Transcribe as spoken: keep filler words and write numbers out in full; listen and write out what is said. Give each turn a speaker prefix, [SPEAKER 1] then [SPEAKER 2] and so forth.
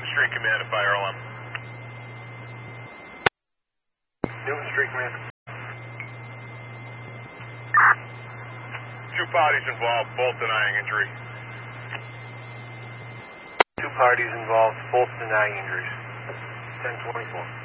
[SPEAKER 1] Newton Street Command to fire alarm.
[SPEAKER 2] Newton Street Command.
[SPEAKER 1] Two parties involved, both denying injury.
[SPEAKER 2] Two parties involved, both denying injuries. ten twenty-four.